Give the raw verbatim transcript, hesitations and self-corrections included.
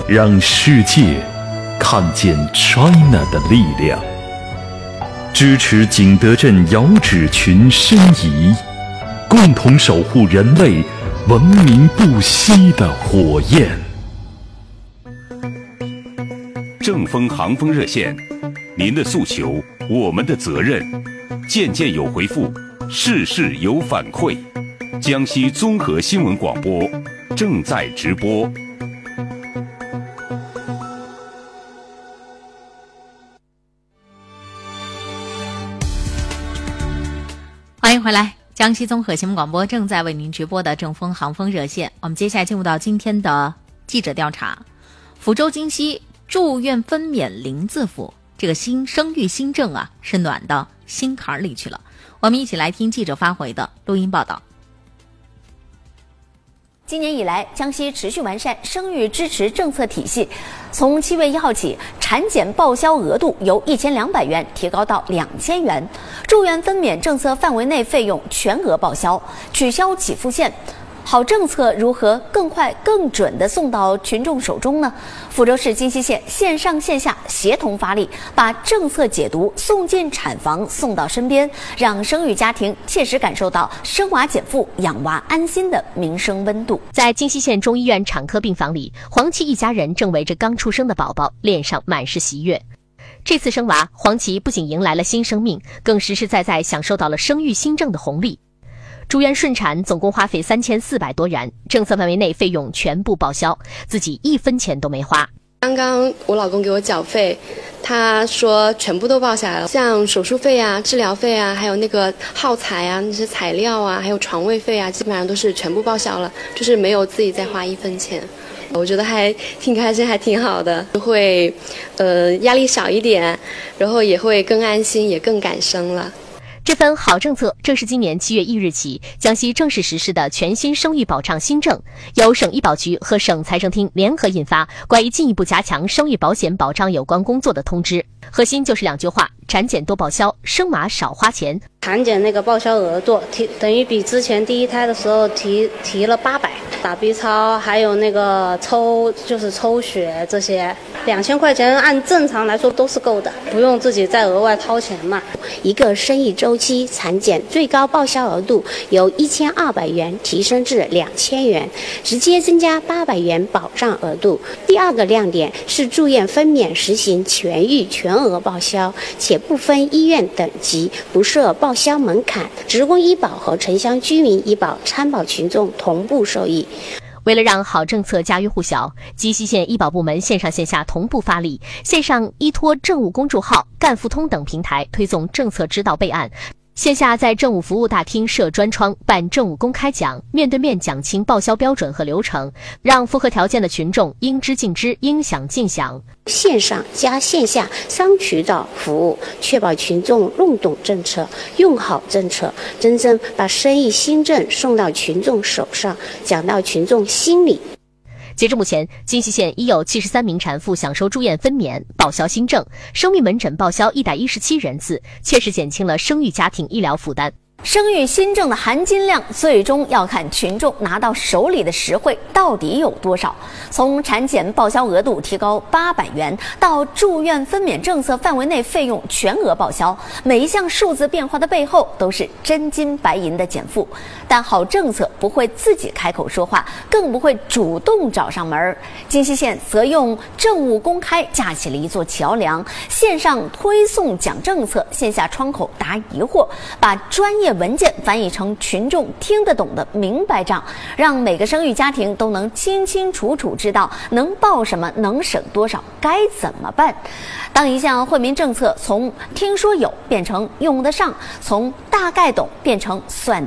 让世界看见 China 的力量，支持景德镇遥指群申遗，共同守护人类文明不息的火焰。 正风航风热线，您的诉求，我们的责任。件件有回复，事事有反馈。江西综合新闻广播正在直播。 欢迎回来，江西综合新闻广播正在为您直播的正风航风热线。我们接下来进入到今天的记者调查。福州京西住院分娩零字符，这个新生育新政啊，是暖到心坎里去了。我们一起来听记者发回的录音报道。 今年以来，江西持续完善生育支持政策体系。从七月一号起，产检报销额度由一千两百元提高到两千元，住院分娩政策范围内费用全额报销，取消给付线。好政策如何更快更准地送到群众手中呢？福州市金溪县线上线下协同发力，把政策解读送进产房，送到身边，让生育家庭切实感受到生娃减负、养娃安心的民生温度。 在金溪县中医院产科病房里，黄琦一家人正围着刚出生的宝宝，脸上满是喜悦。这次生娃，黄琦不仅迎来了新生命，更实实在在享受到了生育新政的红利。住院顺产总共花费三千四百多元，政策范围内费用全部报销，自己一分钱都没花。 刚刚我老公给我缴费，他说全部都报下来了，像手术费啊、治疗费啊，还有那个耗材啊、那些材料啊，还有床位费啊，基本上都是全部报销了，就是没有自己再花一分钱。我觉得还挺开心，还挺好的，会呃压力少一点，然后也会更安心，也更敢生了。 这份好政策正是今年七月一日起，江西正式实施的全新生育保障新政，由省医保局和省财政厅联合印发关于进一步加强生育保险保障有关工作的通知。核心就是两句话：产检多报销，生娃少花钱。 产检那个报销额度提等于比之前第一胎的时候提提了八百，打 B 超还有那个抽就是抽血这些，两千块钱按正常来说都是够的，不用自己再额外掏钱嘛。 一个生育周期产检最高报销额度由一千二百元提升至两千元，直接增加八百元保障额度。第二个亮点是住院分娩实行全域全额报销，且不分医院等级，不设报销门槛，职工医保和城乡居民医保参保群众同步受益。 为了让好政策家喻户晓，金溪县医保部门线上线下同步发力，线上依托政务公众号、干复通等平台推送政策指导备案，线下在政务服务大厅设专窗办政务公开讲，面对面讲清报销标准和流程，让符合条件的群众应知尽知，应享尽享。 线上加线下双渠道服务，确保群众弄懂政策，用好政策，真正把生育新政送到群众手上，讲到群众心里。 截至目前，金溪县已有七十三名产妇享受住院分娩报销新政，生育门诊报销一百一十七人次，切实减轻了生育家庭医疗负担。 生育新政的含金量最终要看群众拿到手里的实惠到底有多少。从产检报销额度提高八百元到住院分娩政策范围内费用全额报销，每一项数字变化的背后都是真金白银的减负。但好政策不会自己开口说话，更不会主动找上门。金溪县则用政务公开架起了一座桥梁，线上推送讲政策，线下窗口答疑惑，把专业文件翻译成群众听得懂的明白账，让每个生育家庭都能清清楚楚知道能报什么，能省多少，该怎么办。当一项惠民政策从听说有变成用得上，从大概懂变成算